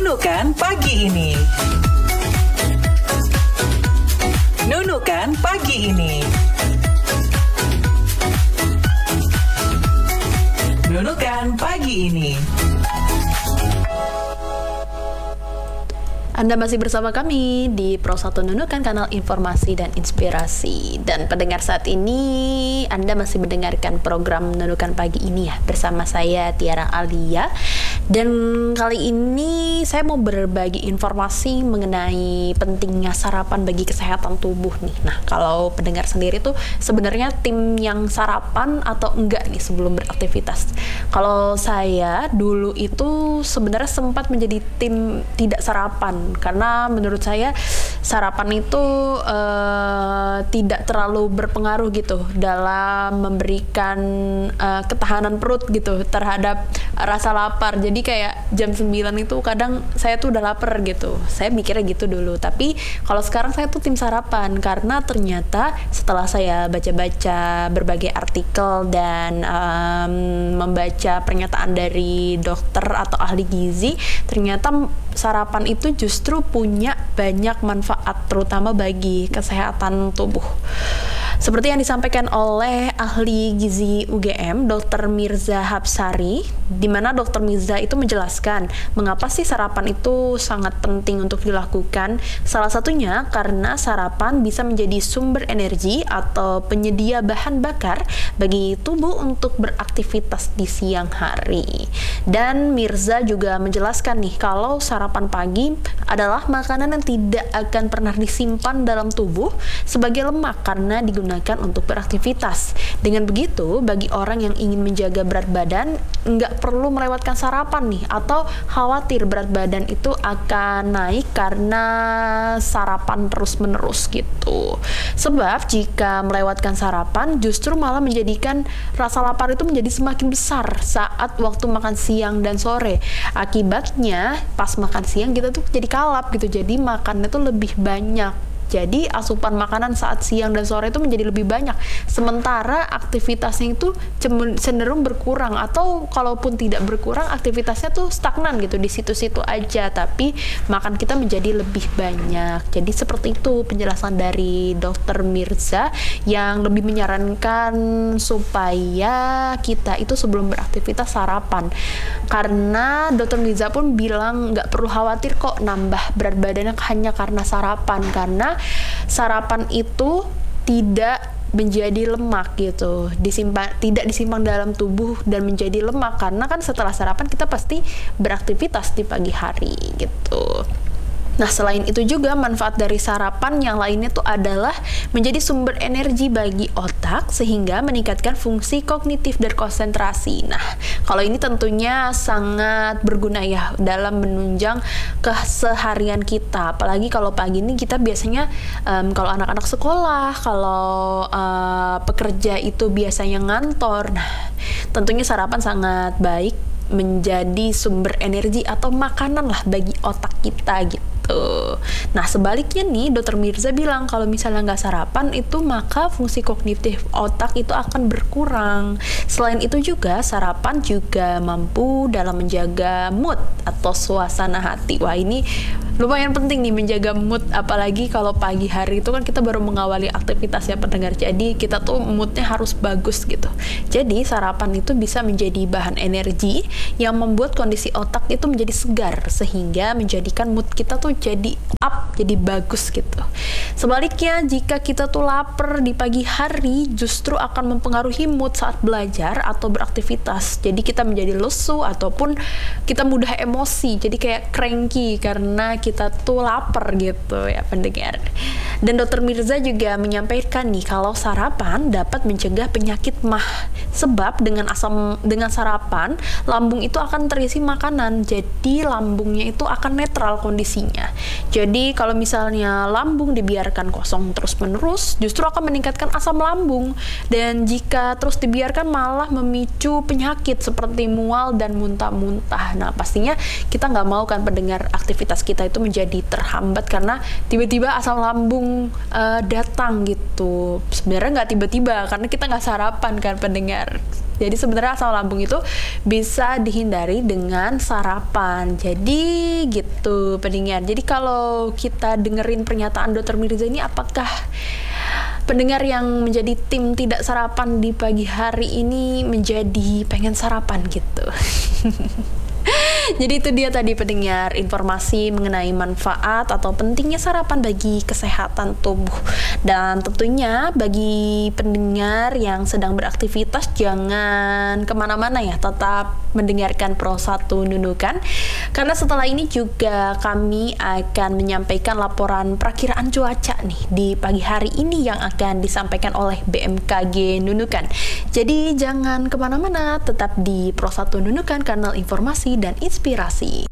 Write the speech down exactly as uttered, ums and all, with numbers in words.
Nunukan pagi ini. Nunukan pagi ini. Nunukan pagi ini. Anda masih bersama kami di Pro satu Nunukan, kanal informasi dan inspirasi. Dan pendengar saat ini, Anda masih mendengarkan program Nunukan pagi ini ya, bersama saya Tiara Alia. Dan kali ini saya mau berbagi informasi mengenai pentingnya sarapan bagi kesehatan tubuh nih. Nah, kalau pendengar sendiri tuh sebenarnya tim yang sarapan atau enggak nih sebelum beraktivitas? Kalau saya dulu itu sebenarnya sempat menjadi tim tidak sarapan, karena menurut saya sarapan itu uh, tidak terlalu berpengaruh gitu dalam memberikan uh, ketahanan perut gitu terhadap rasa lapar. Jadi kayak jam sembilan itu kadang saya tuh udah lapar gitu. Saya mikirnya gitu dulu. Tapi kalau sekarang saya tuh tim sarapan, karena ternyata setelah saya baca-baca berbagai artikel dan um, membaca pernyataan dari dokter atau ahli gizi, ternyata sarapan itu justru punya banyak manfaat, terutama bagi kesehatan tubuh. Seperti yang disampaikan oleh ahli gizi U G M, dokter Mirza Hapsari, di mana dokter Mirza itu menjelaskan mengapa sih sarapan itu sangat penting untuk dilakukan. Salah satunya karena sarapan bisa menjadi sumber energi atau penyedia bahan bakar bagi tubuh untuk beraktivitas di siang hari. Dan Mirza juga menjelaskan nih, kalau sarapan pagi adalah makanan yang tidak akan pernah disimpan dalam tubuh sebagai lemak karena digunakan untuk beraktivitas. Dengan begitu, bagi orang yang ingin menjaga berat badan, nggak perlu melewatkan sarapan nih, atau khawatir berat badan itu akan naik karena sarapan terus-menerus gitu. Sebab jika melewatkan sarapan, justru malah menjadikan rasa lapar itu menjadi semakin besar saat waktu makan siang dan sore. Akibatnya, pas makan siang kita tuh jadi kalap gitu, jadi makannya tuh lebih banyak. Jadi asupan makanan saat siang dan sore itu menjadi lebih banyak, sementara aktivitasnya itu cenderung berkurang, atau kalaupun tidak berkurang, aktivitasnya tuh stagnan gitu di situ-situ aja, tapi makan kita menjadi lebih banyak. Jadi seperti itu penjelasan dari dokter Mirza, yang lebih menyarankan supaya kita itu sebelum beraktivitas sarapan, karena dokter Mirza pun bilang nggak perlu khawatir kok nambah berat badannya hanya karena sarapan, karena sarapan itu tidak menjadi lemak gitu, disimpan tidak disimpan dalam tubuh dan menjadi lemak, karena kan setelah sarapan kita pasti beraktivitas di pagi hari gitu. Nah, selain itu juga manfaat dari sarapan yang lainnya tuh adalah menjadi sumber energi bagi otak sehingga meningkatkan fungsi kognitif dan konsentrasi. Nah, kalau ini tentunya sangat berguna ya dalam menunjang keseharian kita. Apalagi kalau pagi ini kita biasanya um, kalau anak-anak sekolah, kalau uh, pekerja itu biasanya ngantor. Nah, tentunya sarapan sangat baik menjadi sumber energi atau makanan lah bagi otak kita gitu. Nah, sebaliknya nih, dokter Mirza bilang kalau misalnya nggak sarapan itu maka fungsi kognitif otak itu akan berkurang. Selain itu juga sarapan juga mampu dalam menjaga mood atau suasana hati. Wah, ini lumayan penting nih menjaga mood, apalagi kalau pagi hari itu kan kita baru mengawali aktivitas ya pendengar. Jadi kita tuh moodnya harus bagus gitu. Jadi sarapan itu bisa menjadi bahan energi yang membuat kondisi otak itu menjadi segar sehingga menjadikan mood kita tuh jadi up, jadi bagus gitu. Sebaliknya, jika kita tuh lapar di pagi hari, justru akan mempengaruhi mood saat belajar atau beraktivitas. Jadi kita menjadi lesu ataupun kita mudah emosi, jadi kayak cranky karena kita tuh lapar gitu ya pendengar. Dan dokter Mirza juga menyampaikan nih kalau sarapan dapat mencegah penyakit mah. Sebab dengan asam dengan sarapan, lambung itu akan terisi makanan. Jadi lambungnya itu akan netral kondisinya. Jadi kalau misalnya lambung dibiarkan kosong terus-menerus, justru akan meningkatkan asam lambung. Dan jika terus dibiarkan malah memicu penyakit seperti mual dan muntah-muntah. Nah, pastinya kita nggak mau kan pendengar aktivitas kita itu menjadi terhambat karena tiba-tiba asam lambung uh, datang gitu. Sebenarnya nggak tiba-tiba karena kita nggak sarapan kan pendengar. Jadi sebenarnya asam lambung itu bisa dihindari dengan sarapan. Jadi gitu pendengar. Jadi kalau kita dengerin pernyataan dokter Mirza ini, apakah pendengar yang menjadi tim tidak sarapan di pagi hari ini menjadi pengen sarapan gitu? Jadi itu dia tadi pendengar, informasi mengenai manfaat atau pentingnya sarapan bagi kesehatan tubuh. Dan tentunya bagi pendengar yang sedang beraktivitas, jangan kemana-mana ya, tetap mendengarkan Pro satu Nunukan, karena setelah ini juga kami akan menyampaikan laporan perakiraan cuaca nih di pagi hari ini yang akan disampaikan oleh B M K G Nunukan. Jadi jangan kemana-mana, tetap di Pro satu Nunukan, kanal informasi dan inspirasi.